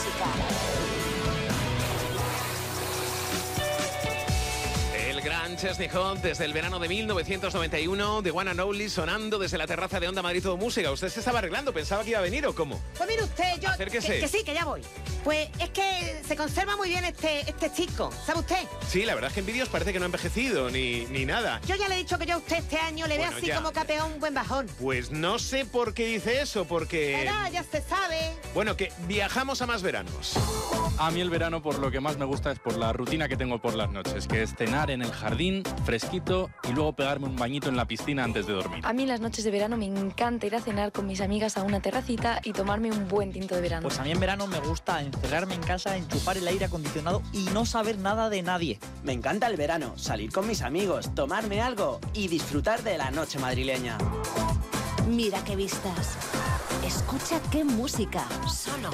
música. El gran Chesney Hall desde el verano de 1991, de One and Only, sonando desde la terraza de Onda Madrid Todo Música. ¿Usted se estaba arreglando? ¿Pensaba que iba a venir o cómo? Pues mire usted, yo... Acérquese. Que sí, que ya voy. Pues es que se conserva muy bien este chico, ¿sabe usted? Sí, la verdad es que en vídeos parece que no ha envejecido ni nada. Yo ya le he dicho que yo a usted este año le veo Bueno, así ya. como que ha pegado un buen bajón. Pues no sé por qué dice eso, porque... Pero ya se sabe. Bueno, que viajamos a más veranos. A mí el verano por lo que más me gusta es por la rutina que tengo por las noches, que es cenar en el jardín, fresquito, y luego pegarme un bañito en la piscina antes de dormir. A mí las noches de verano me encanta ir a cenar con mis amigas a una terracita y tomarme un buen tinto de verano. Pues a mí en verano me gusta encerrarme en casa, enchufar el aire acondicionado y no saber nada de nadie. Me encanta el verano, salir con mis amigos, tomarme algo y disfrutar de la noche madrileña. Mira qué vistas. Escucha qué música. Solo